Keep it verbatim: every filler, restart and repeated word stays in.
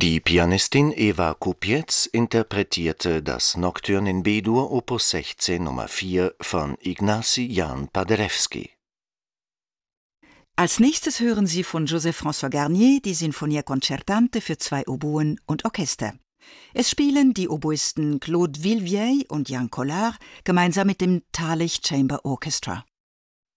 Die Pianistin Eva Kupiec interpretierte das Nocturne in B-Dur Opus sechzehn Nummer vier von Ignacy Jan Paderewski. Als nächstes hören Sie von Joseph-François Garnier die Sinfonia Concertante für zwei Oboen und Orchester. Es spielen die Oboisten Claude Villevieille und Jan Collard gemeinsam mit dem Talich Chamber Orchestra.